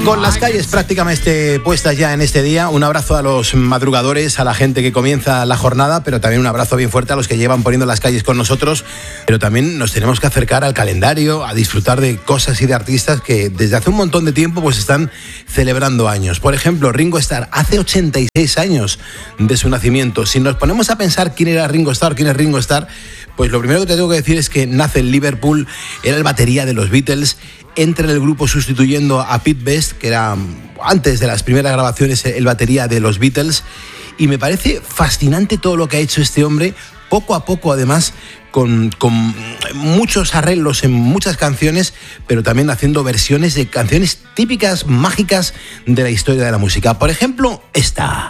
Con las calles prácticamente puestas ya en este día, un abrazo a los madrugadores, a la gente que comienza la jornada, pero también un abrazo bien fuerte a los que llevan poniendo las calles con nosotros, pero también nos tenemos que acercar al calendario, a disfrutar de cosas y de artistas que desde hace un montón de tiempo pues están celebrando años. Por ejemplo, Ringo Starr, hace 86 años de su nacimiento. Si nos ponemos a pensar quién era Ringo Starr, quién es Ringo Starr, pues lo primero que te tengo que decir es que nace en Liverpool, era el batería de los Beatles, entra en el grupo sustituyendo a Pete Best, que era antes de las primeras grabaciones el batería de los Beatles, y me parece fascinante todo lo que ha hecho este hombre, poco a poco además, con muchos arreglos en muchas canciones, pero también haciendo versiones de canciones típicas, mágicas de la historia de la música. Por ejemplo, esta.